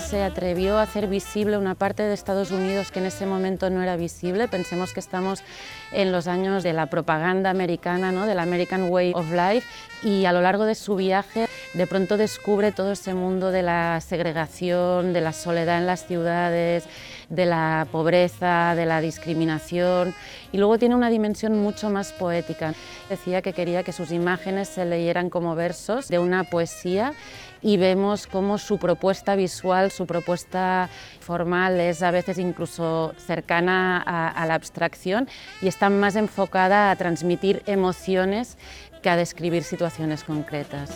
se atrevió a hacer visible una parte de Estados Unidos que en ese momento no era visible. Pensemos que estamos en los años de la propaganda americana, ¿no? Del American Way of Life, y a lo largo de su viaje de pronto descubre todo ese mundo de la segregación, de la soledad en las ciudades, de la pobreza, de la discriminación, y luego tiene una dimensión mucho más poética. Decía que quería que sus imágenes se leyeran como versos de una poesía, y vemos cómo su propuesta visual, su propuesta formal es a veces incluso cercana a la abstracción y está más enfocada a transmitir emociones que a describir situaciones concretas.